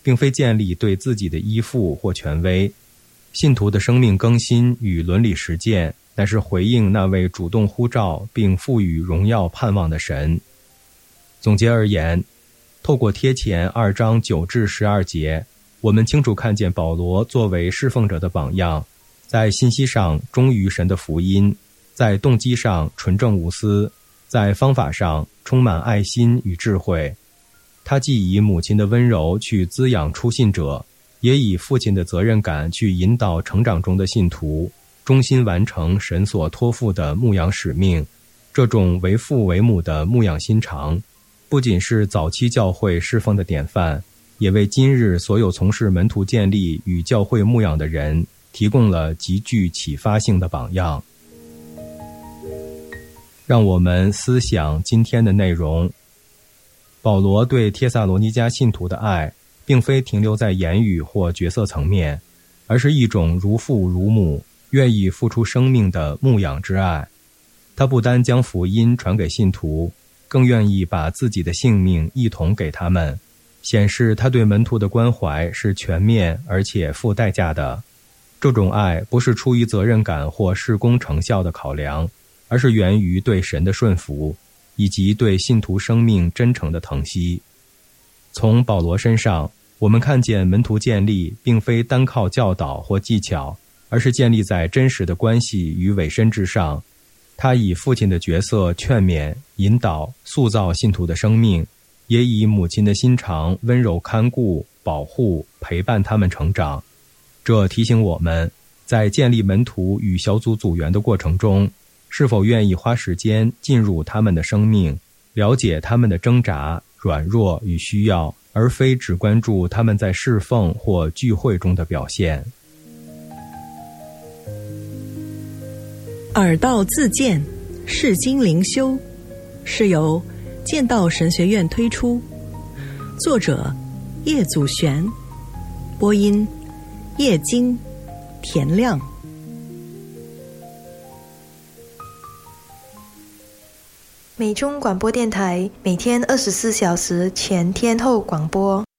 并非建立对自己的依附或权威。信徒的生命更新与伦理实践，乃是回应那位主动呼召并赋予荣耀盼望的神。总结而言，透过帖前2章9至12节，我们清楚看见保罗作为侍奉者的榜样，在信息上忠于神的福音，在动机上纯正无私，在方法上充满爱心与智慧。他既以母亲的温柔去滋养初信者，也以父亲的责任感去引导成长中的信徒，忠心完成神所托付的牧养使命。这种为父为母的牧养心肠，不仅是早期教会侍奉的典范，也为今日所有从事门徒建立与教会牧养的人提供了极具启发性的榜样。让我们思想今天的内容。保罗对帖撒罗尼迦信徒的爱，并非停留在言语或角色层面，而是一种如父如母，愿意付出生命的牧养之爱。他不单将福音传给信徒，更愿意把自己的性命一同给他们，显示他对门徒的关怀是全面而且付代价的。这种爱不是出于责任感或事工成效的考量，而是源于对神的顺服，以及对信徒生命真诚的疼惜。从保罗身上，我们看见门徒建立并非单靠教导或技巧，而是建立在真实的关系与委身之上。他以父亲的角色劝勉、引导、塑造信徒的生命，也以母亲的心肠温柔看顾、保护、陪伴他们成长。这提醒我们，在建立门徒与小组组员的过程中，是否愿意花时间进入他们的生命，了解他们的挣扎、软弱与需要，而非只关注他们在侍奉或聚会中的表现。 耳道自荐，释经灵修，是由剑道神学院推出，作者叶祖璇，播音叶金、田亮。 美中广播电台每天24小时全天候广播。